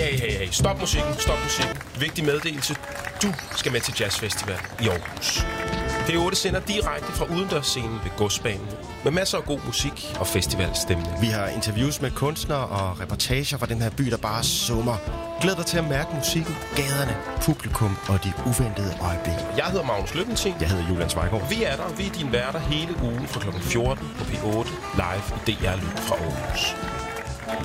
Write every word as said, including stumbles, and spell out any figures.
hey, hey, hey. Stop musikken, stop musikken. Vigtig meddelelse. Du skal med til Jazzfestival i Aarhus. P otte sender direkte fra udendørsscenen ved Godsbanen med masser af god musik og festivalstemning. Vi har interviews med kunstnere og reportager fra den her by, der bare summer. Glæd dig til at mærke musikken, gaderne, publikum og de uventede øjeblikke. Jeg hedder Magnus Løbbentin. Jeg hedder Julian Zweigård. Vi er der. Vi er dine værter hele ugen fra klokken fjorten på P otte live i D R Lyd fra Aarhus.